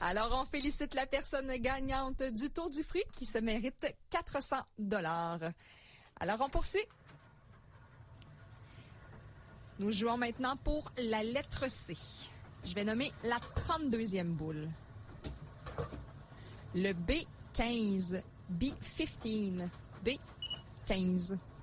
Alors, on félicite la personne gagnante du Tour du fruit qui se mérite 400 $. Alors, on poursuit. Nous jouons maintenant pour la lettre C. Je vais nommer la 32e boule. Le B15. B15. B15.